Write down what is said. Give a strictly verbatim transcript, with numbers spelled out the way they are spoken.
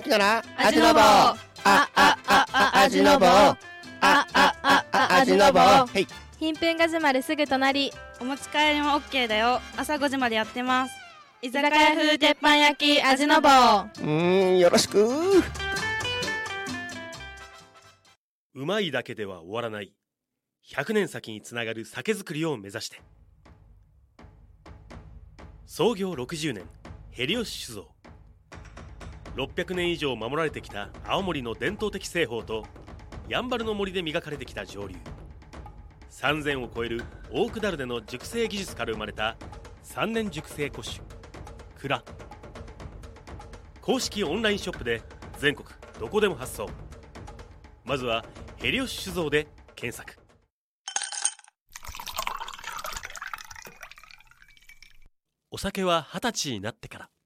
なら味の棒。ああああ味の棒。ああああ味の棒。 はい。 品粉が閉まるすぐ隣。 お持ち帰りも オーケー だよ。朝ごじまでやってます。居居酒屋風鉄板焼き味の棒。 うーん、よろしく。 うまいだけでは終わらない。ひゃくねん先につながる酒造りを目指して。創業ろくじゅうねん、ヘリオシ酒造。ろっぴゃくねん以上守られてきた青森の伝統的製法とやんばるの森で磨かれてきた蒸留、さんぜんを超えるオークダルデの熟成技術から生まれたさんねん熟成古酒蔵。公式オンラインショップで全国どこでも発送。まずはヘリオシ酒造で検索。お酒は二十歳になってから。